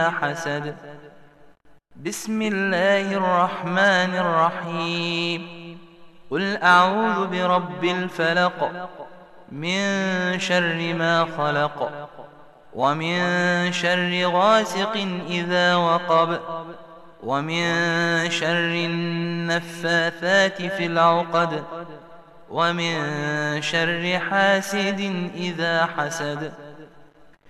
حسد. بسم الله الرحمن الرحيم. قل أعوذ برب الفلق، من شر ما خلق، ومن شر غاسق إذا وقب، ومن شر النفاثات في العقد، ومن شر حاسد إذا حسد.